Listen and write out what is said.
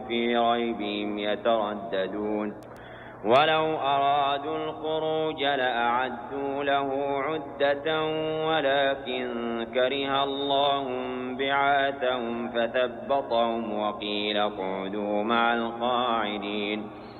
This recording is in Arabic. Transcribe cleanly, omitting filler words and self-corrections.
في ريبهم يترددون ولو أرادوا الخروج لأعدوا له عدة ولكن كره الله بعاثهم فثبطهم وقيل اقعدوا مع القاعدين